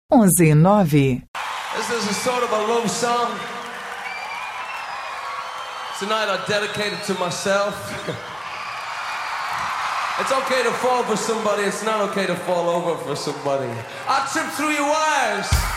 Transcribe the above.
11:09. This is a sort of a love song. Tonight I dedicate it to myself. It's okay to fall for somebody, it's not okay to fall over for somebody. I trip through your wires.